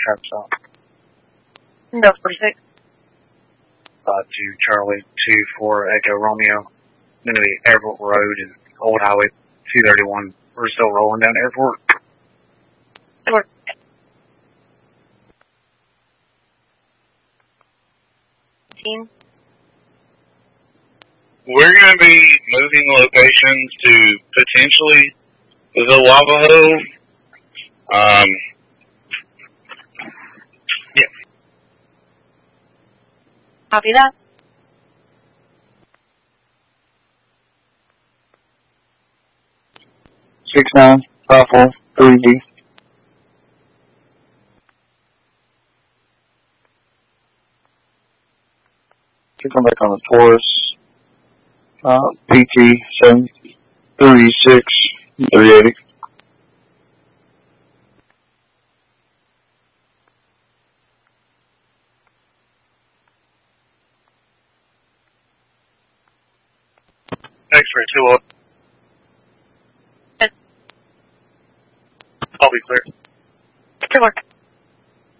traffic stop. Delta 46. 2 Charlie 24 Echo Romeo. Into the Airport Road and Old Highway 231. We're still rolling down Airport. Airport. We're going to be moving locations to potentially the Lavajo. Yeah. Copy that. Six 954 3D. Come back on the Taurus. PT 736 380. X-ray 2 Yes. I'll be clear. Good work.